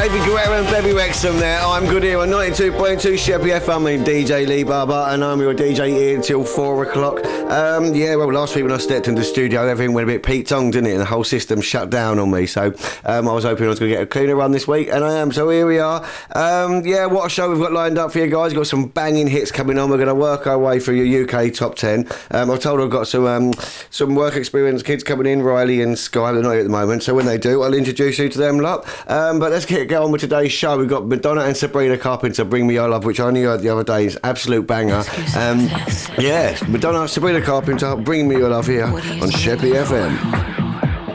David Guerrero and Bebby Rexham there. I'm good here on 92.2 Sheppy FM. I'm DJ Lee Barber and I'm your DJ here until 4 o'clock. Last week when I stepped into the studio, everything went a bit Pete Tong, didn't it? And the whole system shut down on me. So I was hoping I was going to get a cleaner run this week, and I am. So here we are. What a show we've got lined up for you guys. We've got some banging hits coming on. We're going to work our way through your UK top 10. I've told I've got some work experience kids coming in, Riley and Sky. They're not here at the moment, so when they do, I'll introduce you to them lot. But let's get on with today's show. We've got Madonna and Sabrina Carpenter, Bring Me Your Love, which I only heard the other day. Is absolute banger. Madonna, Sabrina Carpenter, Bring Me Your Love here on Sheppy FM.